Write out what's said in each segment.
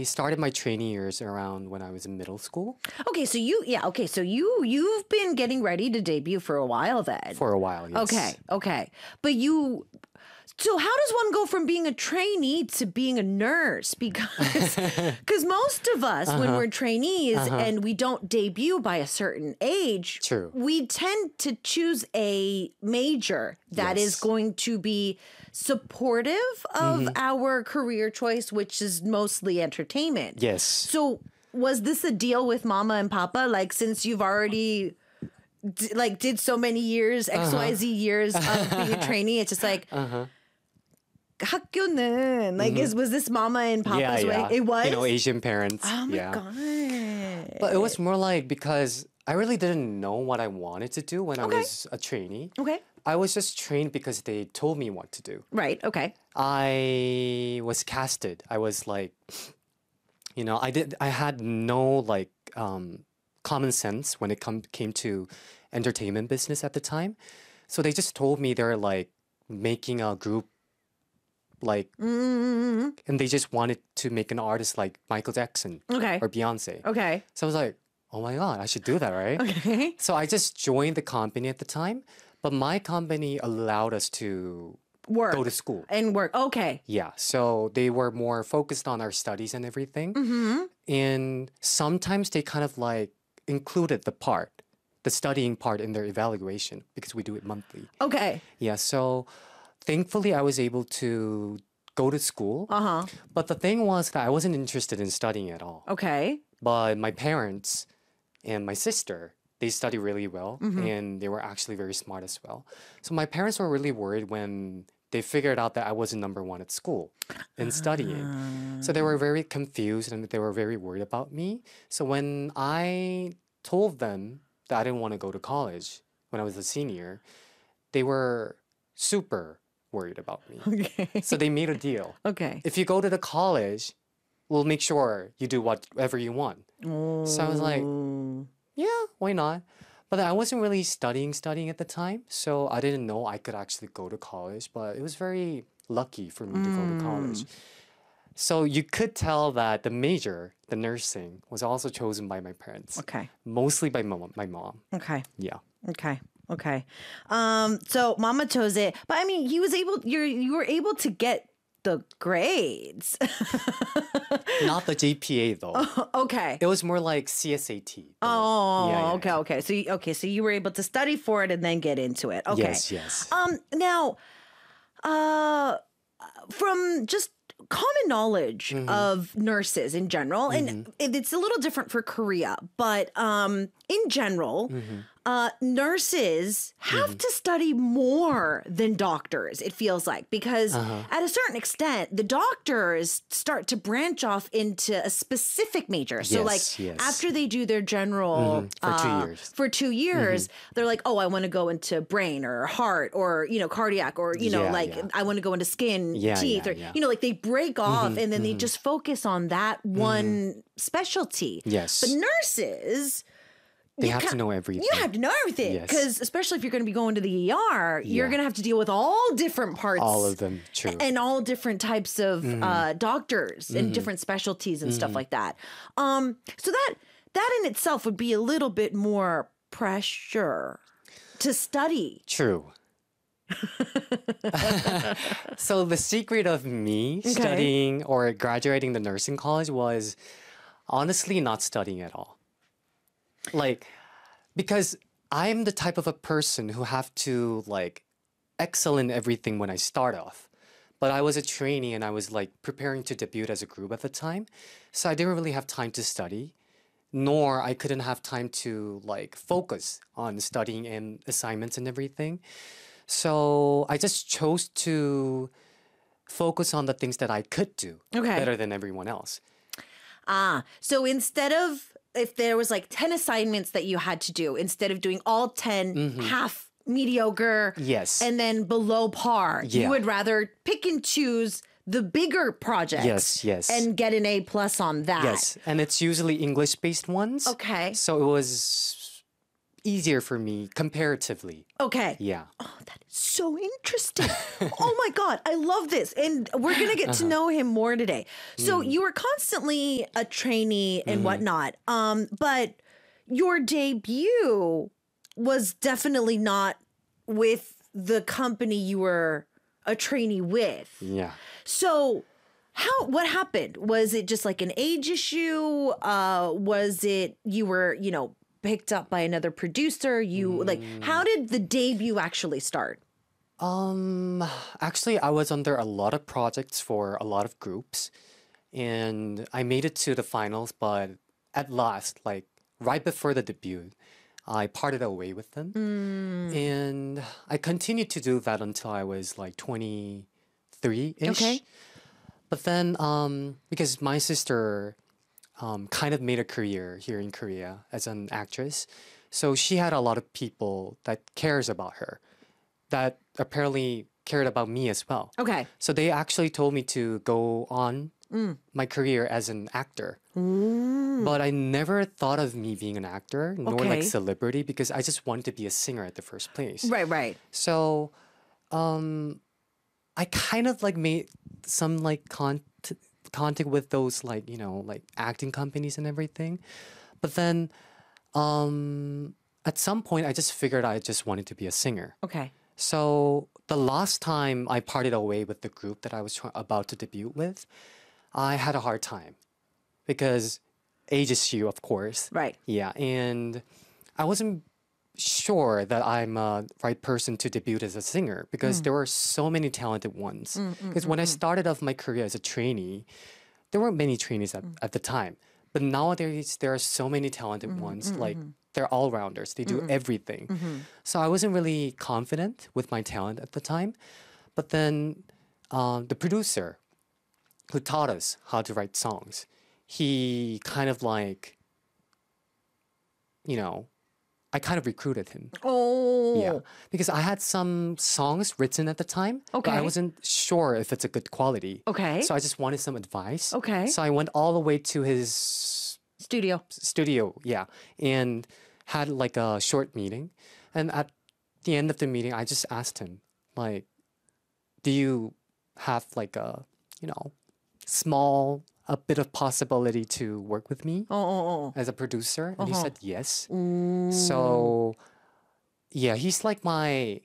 started my training years around when I was in middle school Okay, so you've been getting ready to debut for a while then. for a while. Yes. Okay. But so how does one go from being a trainee to being a nurse? Because most of us, when we're trainees and we don't debut by a certain age, True. we tend to choose a major that is Yes. going to be supportive of our career choice, which is mostly entertainment. Yes. So was this a deal with mama and papa? Like, since you've already did so many years, XYZ years of being a trainee, it's just like, 학교는, like, was this mama and papa's way? It was? You know, Asian parents. Oh my yeah. God. But it was more like because I really didn't know what I wanted to do when I was a trainee. Okay. I was just trained because they told me what to do. Right. Okay. I was casted. I was like, I had no like common sense when it came to entertainment business at the time. So they just told me they're like making a group like and they just wanted to make an artist like Michael Jackson Okay. or Beyonce. Okay. So I was like, oh my God, I should do that, right? Okay. So I just joined the company at the time, but my company allowed us to Work. go to school. And work. Okay. Yeah, so they were more focused on our studies and everything. And sometimes they kind of like included the studying part in their evaluation because we do it monthly. Okay. Yeah, so thankfully I was able to go to school. But the thing was that I wasn't interested in studying at all. Okay. But my parents and my sister, they study really well and they were actually very smart as well. So my parents were really worried when they figured out that I wasn't number one at school in studying. So they were very confused and they were very worried about me. So when I told them that I didn't want to go to college when I was a senior, they were super worried about me. Okay. So they made a deal. Okay. If you go to the college, we'll make sure you do whatever you want. So I was like, yeah, why not? But I wasn't really studying at the time, so I didn't know I could actually go to college, but it was very lucky for me to go to college. So you could tell that the major, the nursing, was also chosen by my parents. Okay. Mostly by my mom. Okay. Yeah. Okay. Okay. So mama chose it, but I mean, you were able to get the grades. Not the GPA though. Okay. It was more like CSAT. Oh, Yeah, yeah, okay. So you were able to study for it and then get into it. Okay. Yes. Now, from just common knowledge of nurses in general, and it's a little different for Korea, but in general, nurses have to study more than doctors, it feels like, because at a certain extent, the doctors start to branch off into a specific major. So Yes, yes. after they do their general For 2 years. They're like, oh, I want to go into brain or heart or, cardiac or, Yeah. I want to go into skin, Yeah, teeth, yeah, or, yeah. like they break off and then they just focus on that one specialty. Yes. But nurses, They have to know everything. you have to know everything Yes. because especially if you're going to be going to the ER, you're Yeah. going to have to deal with all different parts. All of them, true. And all different types of doctors and different specialties and stuff like that. So that in itself would be a little bit more pressure to study. True. So the secret of me studying or graduating the nursing college was honestly not studying at all. Like, because I'm the type of a person who have to like excel in everything when I start off. But I was a trainee and I was like preparing to debut as a group at the time. So I didn't really have time to study, nor I couldn't have time to like focus on studying and assignments and everything. So I just chose to focus on the things that I could do better than everyone else. So instead of, if there was like 10 assignments that you had to do, instead of doing all 10 half mediocre Yes. and then below par, you Yeah. would rather pick and choose the bigger projects Yes. and get an A plus on that. Yes, and it's usually English-based ones. Okay. So it was easier for me comparatively. Okay. Yeah. Oh, that is so interesting. Oh my God, I love this. And we're going to get to know him more today. So you were constantly a trainee and whatnot. But your debut was definitely not with the company you were a trainee with. Yeah. So what happened? Was it just like an age issue? Was it you were, picked up by another producer? How did the debut actually start? Actually, I was under a lot of projects for a lot of groups, and I made it to the finals, but at last, like right before the debut, I parted away with them. And I continued to do that until I was like 23-ish. Okay. But then, because my sister kind of made a career here in Korea as an actress, so she had a lot of people that cares about her, that apparently cared about me as well. Okay. So they actually told me to go on my career as an actor. But I never thought of me being an actor, nor Okay. like celebrity, because I just wanted to be a singer at the first place. Right. So I kind of like made some like contact with those like, like acting companies and everything. But then at some point I just figured I just wanted to be a singer. Okay. So the last time I parted away with the group that I was about to debut with, I had a hard time because age issue, of course. Right. Yeah, and I wasn't sure that I'm a right person to debut as a singer because there were so many talented ones. Because when I started off my career as a trainee, there weren't many trainees at the time. But nowadays, there are so many talented ones. Like, they're all rounders, they do everything. So I wasn't really confident with my talent at the time. But then the producer who taught us how to write songs, he kind of like, I kind of recruited him. Oh. Yeah, because I had some songs written at the time, but I Okay. wasn't sure if it's a good quality. Okay. So I just wanted some advice. Okay. So I went all the way to his Studio. studio, yeah, and had like a short meeting. And at the end of the meeting, I just asked him, like, do you have like a, a bit of possibility to work with me Oh. as a producer? And he said yes. So, yeah, he's like my,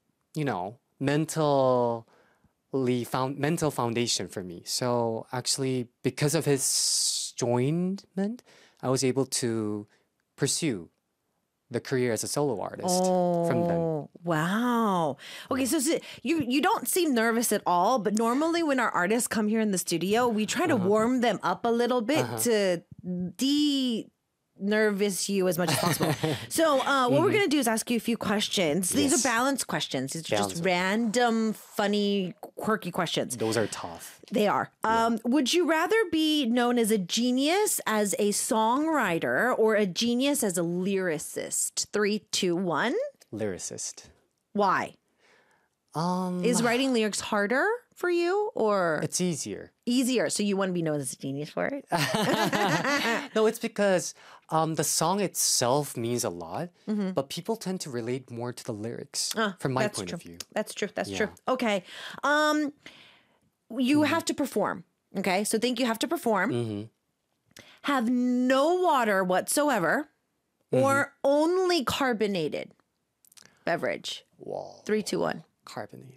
mental foundation for me. So actually, because of his joinment, I was able to pursue the career as a solo artist from them. Oh, wow. Okay, so you don't seem nervous at all, but normally when our artists come here in the studio, we try to warm them up a little bit to nervous you as much as possible. So what we're going to do is ask you a few questions. These Yes. are balanced questions. These are just Balanced. random, funny, quirky questions. Those are tough. They are. Would you rather be known as a genius as a songwriter or a genius as a lyricist? 3, 2, 1. Lyricist. Why? Is writing lyrics harder for you or It's easier. easier? So you want to be known as a genius for it? No, it's because the song itself means a lot, but people tend to relate more to the lyrics from my That's point true. of view. That's true. That's Yeah. true. Okay. You have to perform. Okay. So think you have to perform. Have no water whatsoever or only carbonated beverage. Whoa, 3, 2, 1. carbonated.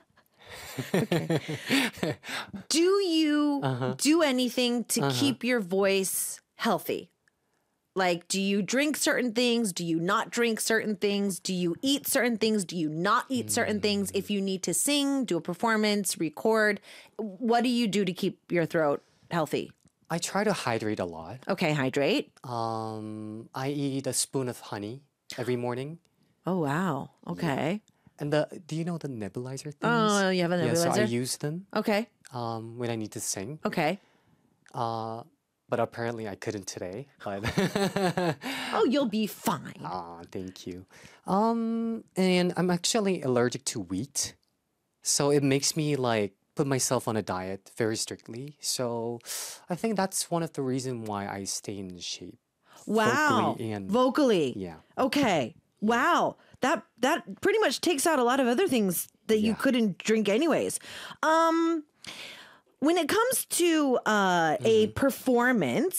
Do you do anything to keep your voice healthy? Like, do you drink certain things? Do you not drink certain things? Do you eat certain things? Do you not eat certain things? If you need to sing, do a performance, record, what do you do to keep your throat healthy? I try to hydrate a lot. Okay, hydrate. I eat a spoon of honey every morning. Oh, wow. Okay. And do you know the nebulizer things? Oh, you have a Yeah, so I nebulizer? use them Okay. when I need to sing. Okay. But apparently I couldn't today. But Oh, you'll be fine. thank you. And I'm actually allergic to wheat, so it makes me like put myself on a diet very strictly. So I think that's one of the reasons why I stay in shape. Wow. vocally and Vocally. yeah. Okay. Wow. That pretty much takes out a lot of other things that you Yeah. couldn't drink anyways. When it comes to a performance,